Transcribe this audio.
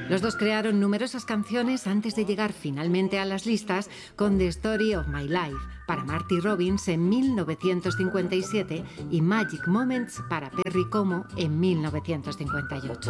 Los dos crearon numerosas canciones antes de llegar finalmente a las listas con The Story of My Life para Marty Robbins en 1957 y Magic Moments para Perry Como en 1958.